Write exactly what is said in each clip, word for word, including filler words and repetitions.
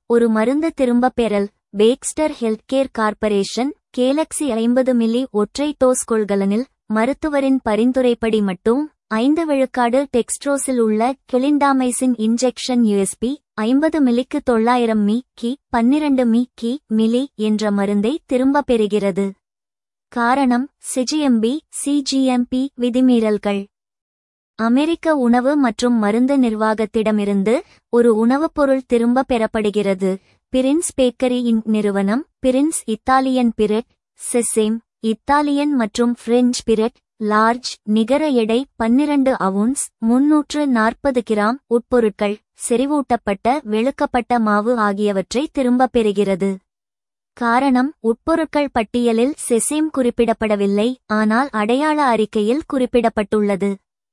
ஒரு மருந்து திரும்பப் பெறல். பேக்ஸ்டர் ஹெல்த்கேர் கார்ப்பரேஷன் கேலக்ஸி ஐம்பது மில்லி ஒற்றை டோஸ் கொள்கலனில் மருத்துவரின் பரிந்துரைப்படி மட்டும் ஐந்து விழுக்காடு டெக்ஸ்ட்ரோஸில் உள்ள கிளிண்டாமைசின் இன்ஜெக்ஷன் யுஎஸ்பி ஐம்பது மில்லிக்கு தொள்ளாயிரம் மி கி பன்னிரண்டு மி கி மில்லி என்ற மருந்தை திரும்பப் பெறுகிறது. காரணம் சிஜிஎம்பி சிஜிஎம்பி விதிமீறல்கள். அமெரிக்க உணவு மற்றும் மருந்து நிர்வாகத்திடமிருந்து ஒரு உணவுப் பொருள் திரும்பப் பெறப்படுகிறது. பிரின்ஸ் பேக்கரி இன்க் நிறுவனம் Prince Italian bread, sesame Italian மற்றும் பிரெஞ்ச் பிரெட், லார்ஜ், நிகர எடை பன்னிரண்டு அவுன்ஸ், முன்னூற்று நாற்பது கிராம் உட்பொருட்கள், செறிவூட்டப்பட்ட வெளுக்கப்பட்ட மாவு ஆகியவற்றை திரும்பப் பெறுகிறது. காரணம் உட்பொருட்கள் பட்டியலில் செசேம் குறிப்பிடப்படவில்லை, ஆனால் அடையாள அறிக்கையில் குறிப்பிடப்பட்டுள்ளது.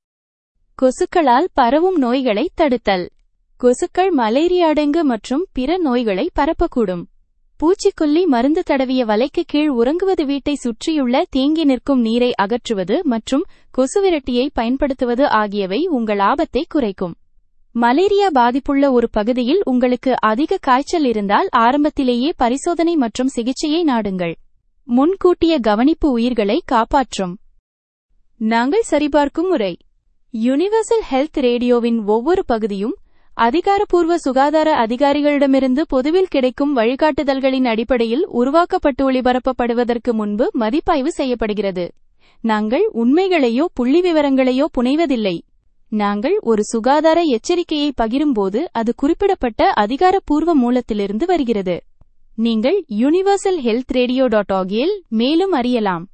கொசுக்களால் பரவும் நோய்களை தடுத்தல். கொசுக்கள் மலேரியா, டெங்கு மற்றும் பிற நோய்களை பரப்பக்கூடும். பூச்சிக்கொல்லி மருந்து தடவிய வலைக்கு கீழ் உறங்குவது, வீட்டை சுற்றியுள்ள தேங்கி நிற்கும் நீரை அகற்றுவது மற்றும் கொசுவிரட்டியை பயன்படுத்துவது ஆகியவை உங்கள் ஆபத்தை குறைக்கும். மலேரியா பாதிப்புள்ள ஒரு பகுதியில் உங்களுக்கு அதிக காய்ச்சல் இருந்தால் ஆரம்பத்திலேயே பரிசோதனை மற்றும் சிகிச்சையை நாடுங்கள். முன்கூட்டிய கவனிப்பு உயிர்களை காப்பாற்றும். நாங்கள் சரிபார்க்கும் முறை. யுனிவர்சல் ஹெல்த் ரேடியோவின் ஒவ்வொரு பகுதியும் அதிகாரப்பூர்வ சுகாதார அதிகாரிகளிடமிருந்து பொதுவில் கிடைக்கும் வழிகாட்டுதல்களின் அடிப்படையில் உருவாக்கப்பட்டு ஒளிபரப்பப்படுவதற்கு முன்பு மதிப்பாய்வு செய்யப்படுகிறது. நாங்கள் உண்மைகளையோ புள்ளிவிவரங்களையோ புனைவதில்லை. நாங்கள் ஒரு சுகாதார எச்சரிக்கையை பகிரும்போது அது குறிப்பிடப்பட்ட அதிகாரப்பூர்வ மூலத்திலிருந்து வருகிறது. நீங்கள் யுனிவர்சல் ஹெல்த் ரேடியோ டாட் ஆகியில் மேலும் அறியலாம்.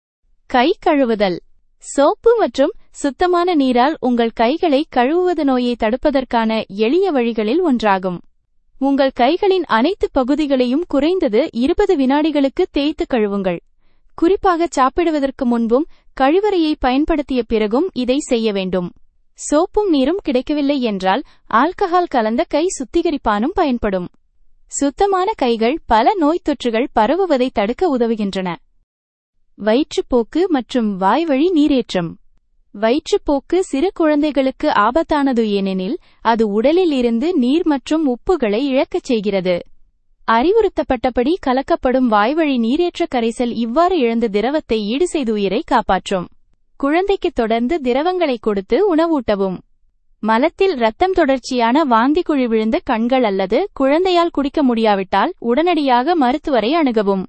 கை கழுவுதல். சோப்பு மற்றும் சுத்தமான நீரால் உங்கள் கைகளை கழுவுவது நோயை தடுப்பதற்கான எளிய வழிகளில் ஒன்றாகும். உங்கள் கைகளின் அனைத்து பகுதிகளையும் குறைந்தது இருபது வினாடிகளுக்கு தேய்த்து கழுவுங்கள். குறிப்பாக சாப்பிடுவதற்கு முன்பும் கழிவறையை பயன்படுத்திய பிறகும் இதை செய்ய வேண்டும். சோப்பும் நீரும் கிடைக்கவில்லை என்றால் ஆல்கஹால் கலந்த கை சுத்திகரிப்பானும் பயன்படும். சுத்தமான கைகள் பல நோய்த் தொற்றுகள் பரவுவதை தடுக்க உதவுகின்றன. வயிற்றுப்போக்கு மற்றும் வாய்வழி நீரேற்றம். வயிற்றுப்போக்கு சிறு குழந்தைகளுக்கு ஆபத்தானது, ஏனெனில் அது உடலில் இருந்து நீர் மற்றும் உப்புகளை இழக்கச் செய்கிறது. அறிவுறுத்தப்பட்டபடி கலக்கப்படும் வாய்வழி நீரேற்ற கரைசல் இவ்வாறு இழந்த திரவத்தை ஈடுசெய்து உயிரை காப்பாற்றும். குழந்தைக்கு தொடர்ந்து திரவங்களை கொடுத்து உணவூட்டவும். மலத்தில் இரத்தம் தொடர்ச்சியான வாந்தி குழி விழுந்த கண்கள் அல்லது குழந்தையால் குடிக்க முடியாவிட்டால் உடனடியாக மருத்துவரை அணுகவும்.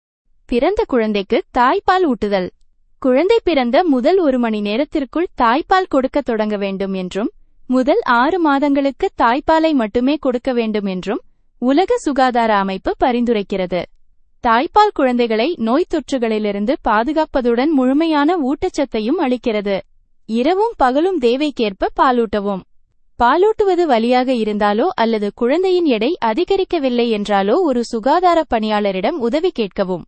பிறந்த குழந்தைக்கு தாய்ப்பால் ஊட்டுதல். குழந்தை பிறந்த முதல் ஒரு மணி நேரத்திற்குள் தாய்ப்பால் கொடுக்க தொடங்க வேண்டும் என்றும், முதல் ஆறு மாதங்களுக்கு தாய்ப்பாலை மட்டுமே கொடுக்க வேண்டும் என்றும் உலக சுகாதார அமைப்பு பரிந்துரைக்கிறது. தாய்ப்பால் குழந்தைகளை நோய்த் தொற்றுகளிலிருந்து பாதுகாப்பதுடன் முழுமையான ஊட்டச்சத்தையும் அளிக்கிறது. இரவும் பகலும் தேவைக்கேற்ப பாலூட்டவும். பாலூட்டுவது வலியாக இருந்தாலோ அல்லது குழந்தையின் எடை அதிகரிக்கவில்லை என்றாலோ ஒரு சுகாதார பணியாளரிடம் உதவி கேட்கவும்.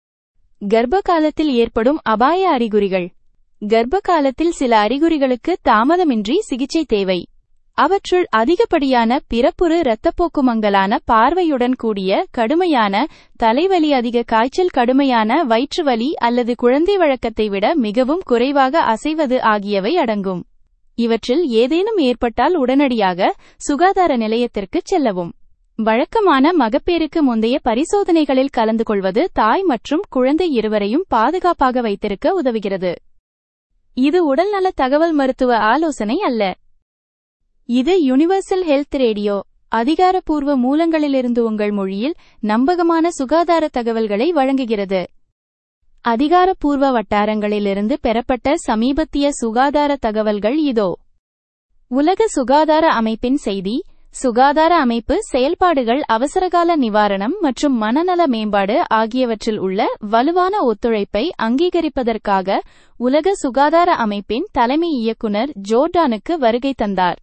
கர்ப்ப காலத்தில் ஏற்படும் அபாய அறிகுறிகள். கர்ப்ப காலத்தில் சில அறிகுறிகளுக்கு தாமதமின்றி சிகிச்சை தேவை. அவற்றுள் அதிகப்படியான பிறப்புறு இரத்தப்போக்கு, மங்கலான பார்வையுடன் கூடிய கடுமையான தலைவலி, அதிக காய்ச்சல், கடுமையான வயிற்றுவலி அல்லது குழந்தை வழக்கத்தை விட மிகவும் குறைவாக அசைவது ஆகியவை அடங்கும். இவற்றில் ஏதேனும் ஏற்பட்டால் உடனடியாக சுகாதார நிலையத்திற்கு செல்லவும். வழக்கமான மகப்பேறுக்கு முந்தைய பரிசோதனைகளில் கலந்து கொள்வது தாய் மற்றும் குழந்தை இருவரையும் பாதுகாப்பாக வைத்திருக்க உதவுகிறது. இது உடல்நல தகவல் மருத்துவ ஆலோசனை அல்ல. இது யுனிவர்சல் ஹெல்த் ரேடியோ, அதிகாரப்பூர்வ மூலங்களிலிருந்து உங்கள் மொழியில் நம்பகமான சுகாதார தகவல்களை வழங்குகிறது. அதிகாரப்பூர்வ வட்டாரங்களிலிருந்து பெறப்பட்ட சமீபத்திய சுகாதார தகவல்கள் இதோ. உலக சுகாதார அமைப்பின் செய்தி. சுகாதார அமைப்பு செயல்பாடுகள் அவசரகால நிவாரணம் மற்றும் மனநல மேம்பாடு ஆகியவற்றில் உள்ள வலுவான ஒத்துழைப்பை அங்கீகரிப்பதற்காக உலக சுகாதார அமைப்பின் தலைமை இயக்குனர் ஜோர்டானுக்கு வருகை தந்தார்.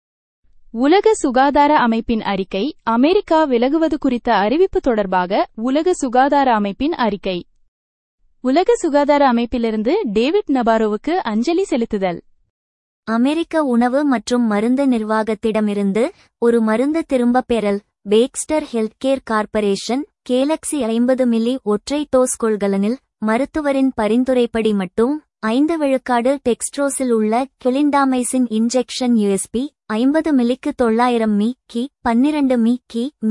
உலக சுகாதார அமைப்பின் அறிக்கை. அமெரிக்கா விலகுவது குறித்த அறிவிப்பு தொடர்பாக உலக சுகாதார அமைப்பின் அறிக்கை. உலக சுகாதார அமைப்பிலிருந்து டேவிட் நபாரோவுக்கு அஞ்சலி செலுத்துதல். அமெரிக்க உணவு மற்றும் மருந்து நிர்வாகத்திடமிருந்து ஒரு மருந்து திரும்பப் பெறல். பேக்ஸ்டர் ஹெல்த்கேர் கார்ப்பரேஷன் கேலக்ஸி ஐம்பது மில்லி ஒற்றை டோஸ் கொள்கலனில் மருத்துவரின் பரிந்துரைப்படி மட்டும் ஐந்து விழுக்காடு டெக்ஸ்ட்ரோஸில் உள்ள கிளிண்டாமைசின் இன்ஜெக்ஷன் யுஎஸ்பி ஐம்பது மில்லிக்கு தொள்ளாயிரம் மி கி பன்னிரண்டு மி கி